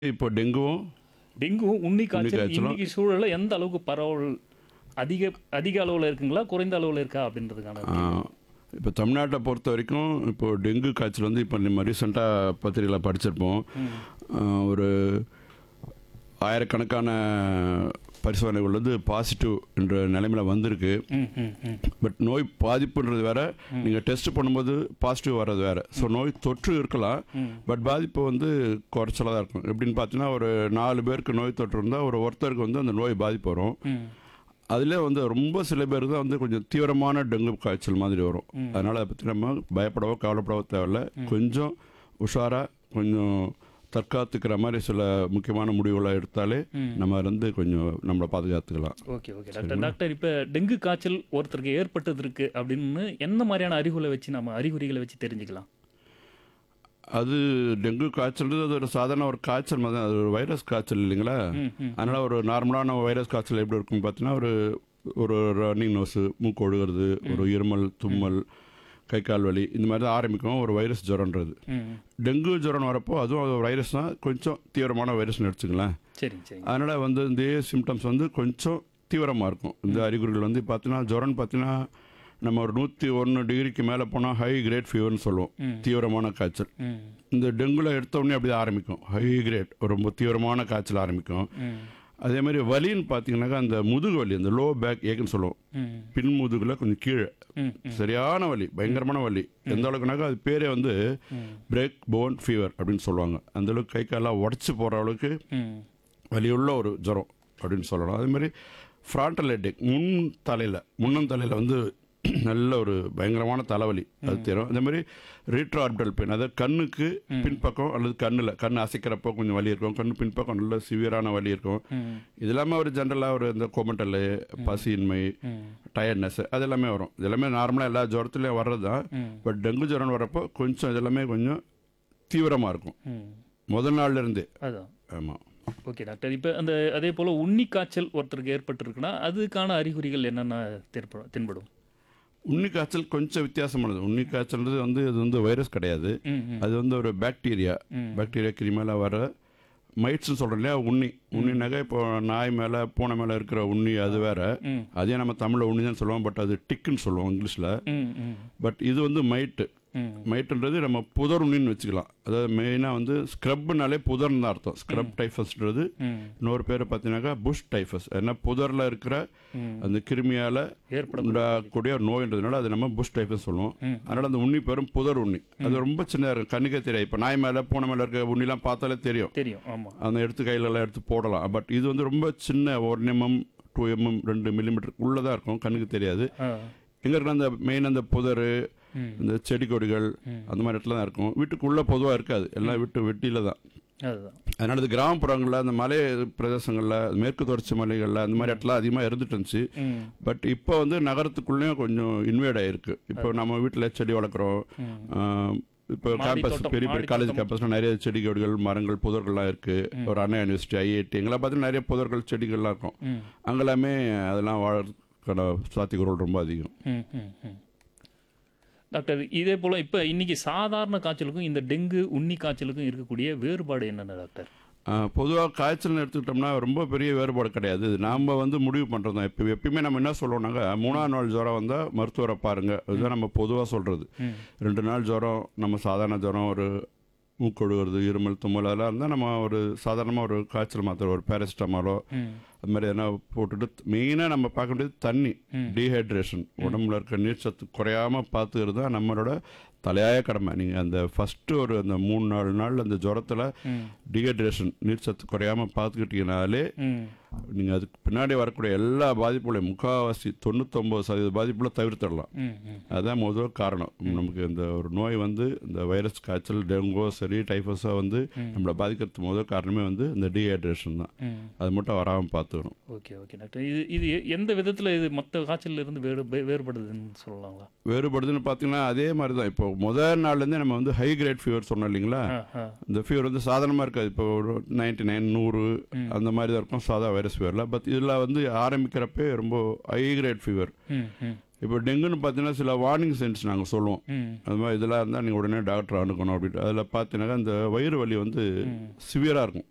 இப்போ டெங்குவும் டெங்குவும் உண்ணி காய்ச்சல் காய்ச்சலும் இன்னைக்கு சூழல்ல எந்த அளவுக்கு பரவல் அதிக அதிக அளவில் இருக்குங்களா குறைந்த அளவில் இருக்கா அப்படின்றதுக்கான இப்போ தமிழ்நாட்டை பொறுத்த வரைக்கும் இப்போ டெங்கு காய்ச்சல் வந்து இப்போ நம்ம ரீசெண்டாக பத்திரிகையில் படிச்சிருப்போம். ஒரு ஆயிரக்கணக்கான பரிசோதனைகள் வந்து பாசிட்டிவ் என்ற நிலைமையில் வந்திருக்கு. பட் நோய் பாதிப்புன்றது வேற, நீங்கள் டெஸ்ட் பண்ணும்போது பாசிட்டிவ் வர்றது வேற. ஸோ நோய் தொற்று இருக்கலாம், பட் பாதிப்பு வந்து குறைச்சலாக தான் இருக்கும். எப்படின்னு பார்த்தீங்கன்னா, ஒரு 4 பேருக்கு நோய் தொற்று இருந்தால் ஒருத்தருக்கு வந்து அந்த நோய் பாதிப்பு வரும். அதிலே வந்து ரொம்ப சில பேர் தான் வந்து கொஞ்சம் தீவிரமான டெங்கு காய்ச்சல் மாதிரி வரும். அதனால் அதை பற்றி நம்ம பயப்படவோ கவலைப்படவோ தேவையில்ல. கொஞ்சம் உஷாராக கொஞ்சம் தற்காத்துக்கிற மாதிரி சில முக்கியமான முடிவுகளை எடுத்தாலே நம்ம வந்து கொஞ்சம் நம்மளை பாதுகாத்துக்கலாம். ஓகே ஓகே டாக்டர் இப்போ டெங்கு காய்ச்சல் ஒருத்தருக்கு ஏற்பட்டது இருக்கு அப்படின்னு என்ன மாதிரியான அறிகுறிகளை வச்சு தெரிஞ்சுக்கலாம்? அது டெங்கு காய்ச்சல் அது ஒரு சாதாரண ஒரு காய்ச்சல் மாதிரி தான். அது ஒரு வைரஸ் காய்ச்சல் இல்லைங்களா? அதனால் ஒரு நார்மலான வைரஸ் காய்ச்சல் எப்படி இருக்குன்னு பார்த்தீங்கன்னா, ஒரு ஒரு ரன்னிங் நோஸு, மூக்கு ஒழுகிறது, ஒரு இருமல், தும்மல், கை கால் வலி, இந்த மாதிரி தான் ஆரம்பிக்கும் ஒரு வைரஸ் ஜுரம்ன்றது. டெங்கு ஜுரம் வரப்போ அதுவும் ஒரு வைரஸ் தான், கொஞ்சம் தீவிரமான வைரஸ்னு எடுத்துக்கலாம். சரி சரி. அதனால் வந்து இந்த சிம்டம்ஸ் வந்து கொஞ்சம் தீவிரமாக இருக்கும். இந்த அறிகுறிகள் வந்து பார்த்தீங்கன்னா, ஜுரம்னு பார்த்தீங்கன்னா நம்ம ஒரு 101 டிகிரிக்கு மேலே போனால் ஹை கிரேட் ஃபீவர்னு சொல்லுவோம், தீவிரமான காய்ச்சல். இந்த டெங்குல எடுத்தோடனே அப்படி தான் ஆரம்பிக்கும், ஹை கிரேட் ரொம்ப தீவிரமான காய்ச்சல் ஆரம்பிக்கும். அதே மாதிரி வலின்னு பார்த்தீங்கன்னாக்கா, அந்த முதுகு வலி, அந்த லோ பேக் ஏக்குன்னு சொல்லுவோம், பின் முதுகில் கொஞ்சம் கீழே சரியான வலி, பயங்கரமான வலி. எந்த அளவுக்குனாக்கா அது பேரே வந்து பிரேக் போன் ஃபீவர் அப்படின்னு சொல்லுவாங்க. அந்தளவுக்கு கை காலெல்லாம் உடச்சி போகிற அளவுக்கு வலியுள்ள ஒரு ஜுரம் அப்படின்னு சொல்லலாம். அதே மாதிரி ஃப்ராண்டல் ஹெட்டேக், முன்னந்தலையில் வந்து நல்ல ஒரு பயங்கரமான தலைவலி, அது தெரியும். அதே மாதிரி ரீட்ரோஆர்பிட்டல் பெயின், அதாவது கண்ணுக்கு பின்பக்கம் அல்லது கண் அசைக்கிறப்போ கொஞ்சம் வலி இருக்கும், கண்ணு பின்பக்கம் நல்ல சிவியரான வலி இருக்கும். இது எல்லாமே ஒரு ஜென்ரலாக ஒரு இந்த கோமண்டல், பசியின்மை, டயர்ட்னஸ், அது எல்லாமே வரும். இது எல்லாமே நார்மலாக எல்லா ஜுரத்துலேயும் வர்றது தான். பட் டெங்கு ஜுரம் வரப்போ கொஞ்சம் இதெல்லாமே கொஞ்சம் தீவிரமாக இருக்கும் முதல் நாள்லேருந்தே. அதான். ஆமாம். ஓகே டாக்டர், இப்போ அந்த அதே போல் உண்ணி காய்ச்சல் ஒருத்தருக்கு ஏற்பட்டிருக்குன்னா அதுக்கான அறிகுறிகள் என்னென்ன தென்படும்? உண்ணி காய்ச்சல் கொஞ்சம் வித்தியாசமானது. உண்ணி காய்ச்சல்ன்றது வந்து இது வந்து வைரஸ் கிடையாது, அது வந்து ஒரு பாக்டீரியா கிருமியால வர மைட்ஸ்ன்னு சொல்கிறோம் இல்லையா? உண்ணினாக்கா இப்போ நாய் மேலே பூனை மேலே இருக்கிற உண்ணி அது வேற. அதே நம்ம தமிழில் உண்ணி தான் சொல்லுவோம், பட் அது டிக்குன்னு சொல்லுவோம் இங்கிலீஷில். பட் இது வந்து மைட்டுன்றது நம்ம புதர் உண்ணின்னு வச்சுக்கலாம். அதாவது மெயினாக வந்து ஸ்க்ரப்னாலே புதர்னு தான் அர்த்தம். ஸ்க்ரப் டைஃபஸ்ன்றது இன்னொரு பேர் பார்த்தீங்கன்னாக்கா புஷ் டைஃபஸ். ஏன்னா புதரில் இருக்கிற அந்த கிருமியால் ஏற்படக்கூடிய நோய்ன்றதுனால அது நம்ம புஷ் டைஃபஸ் சொல்லுவோம். அதனால் அந்த உண்ணி பேரும் புதர் உண்ணி. அது ரொம்ப சின்னதாக இருக்கும், கண்ணுக்கே தெரியாது. இப்போ நாய் மேலே பூனை மேலே இருக்க உண்ணிலாம் பார்த்தாலே தெரியும். அந்த எடுத்து கையிலெல்லாம் எடுத்து போடலாம். பட் இது வந்து ரொம்ப சின்ன 1 mm 2 mm 2 மில்லிமீட்டர் உள்ளதாக இருக்கும், கண்ணுக்கு தெரியாது. எங்கே இருக்கிற அந்த மெயின் அந்த புதர், இந்த செடி கொடிகள் அந்த மாதிரி இடத்துல தான் இருக்கும். வீட்டுக்குள்ளே பொதுவாக இருக்காது, எல்லாம் வெட்டியில் தான். அதனால இது கிராமப்புறங்களில், அந்த மலை பிரதேசங்களில், மேற்கு தொடர்ச்சி மலைகளில் அந்த மாதிரி இடத்துல அதிகமாக இருந்துட்டு இருந்துச்சு. பட் இப்போ வந்து நகரத்துக்குள்ளேயும் கொஞ்சம் இன்வேட் ஆகிருக்கு. இப்போ நம்ம வீட்டில் செடி வளர்க்குறோம். இப்போ கேம்பஸ், பெரிய பெரிய காலேஜ் கேம்பஸில் நிறைய செடி கொடிகள், மரங்கள், புதர்கள்லாம் இருக்குது. ஒரு அண்ணா யூனிவர்சிட்டி, ஐஐடி, எங்கெல்லாம் பார்த்தீங்கன்னா நிறைய புதர்கள், செடிகள்லாம் இருக்கும். அங்கெல்லாமே அதெல்லாம் வாழறதுக்கான சாத்தியக்கூறுகள் ரொம்ப அதிகம். டாக்டர், இதே போல் இப்போ இன்னைக்கு சாதாரண காய்ச்சலுக்கும் இந்த டெங்கு உண்ணி காய்ச்சலுக்கும் இருக்கக்கூடிய வேறுபாடு என்னென்ன டாக்டர்? பொதுவாக காய்ச்சல்னு எடுத்துக்கிட்டோம்னா ரொம்ப பெரிய வேறுபாடு கிடையாது. நாம் வந்து முடிவு பண்ணுறது தான். எப்பயுமே நம்ம என்ன சொல்லுவோம்னாங்க, 3ஆம் நாள் ஜுரம் வந்தால் மருத்துவரை பாருங்கள், அதுதான் நம்ம பொதுவாக சொல்கிறது. 2 நாள் ஜுரம், நம்ம சாதாரண ஜுரம், ஒரு மூக்கொழுகிறது, இருமல், தும்மல், அதெல்லாம் இருந்தால் நம்ம ஒரு சாதாரணமாக ஒரு காய்ச்சல் மாத்திரை, ஒரு பேராசிட்டமாலோ அது மாதிரி எதனா போட்டுட்டு, மெயினாக நம்ம பார்க்க வேண்டியது தண்ணி, டீஹைட்ரேஷன், உடம்புல இருக்க நீர் சத்து குறையாமல் பார்த்துக்கிறது தான் நம்மளோட தலையாய கடமை. நீங்கள் அந்த ஃபஸ்ட்டு அந்த 3-4 நாள் அந்த ஜுரத்தில் டீஹைட்ரேஷன், நீர் சத்து குறையாமல் பார்த்துக்கிட்டீங்கனாலே நீங்கள் அதுக்கு பின்னாடி வரக்கூடிய எல்லா பாதிப்புகளையும் 99% பாதிப்புகளை தவிர்த்திடலாம். அதுதான் முதல் காரணம். நமக்கு இந்த ஒரு நோய் வந்து இந்த வைரஸ் காய்ச்சல், டெங்கோ சரி டைஃபஸோ வந்து நம்மளை பாதிக்கிறதுக்கு முதல் காரணமே வந்து இந்த டீஹைட்ரேஷன் தான். அது மட்டும் வராமல் பார்த்துக்கணும். ஓகே ஓகே டாக்டர், இது எந்த விதத்தில் இது மற்ற காய்ச்சலில் இருந்து வேறுபடுதுன்னு சொல்லலாங்களா? வேறுபடுதுன்னு பார்த்தீங்கன்னா அதே மாதிரி தான். இப்போ முதல் நாள்லேருந்தே நம்ம வந்து ஹை கிரேட் ஃபீவர் சொன்னோம் இல்லைங்களா? இந்த ஃபீவர் வந்து சாதாரணமாக இருக்காது. இப்போ 99 100 அந்த மாதிரி தான் இருக்கும் சாதா வைரஸ் ஃபீவரில். பட் இதில் வந்து ஆரம்பிக்கிறப்பே ரொம்ப ஹை கிரேட் ஃபீவர். இப்போ டெங்குன்னு பார்த்தீங்கன்னா சில வார்னிங் சைன்ஸ் நாங்கள் சொல்லுவோம். அது மாதிரி இதெல்லாம் இருந்தால் நீங்கள் உடனே டாக்டர் அணுகணும் அப்படின்ட்டு. அதில் பார்த்தீங்கன்னா இந்த வயிறு வலி வந்து சிவியராக இருக்கும்,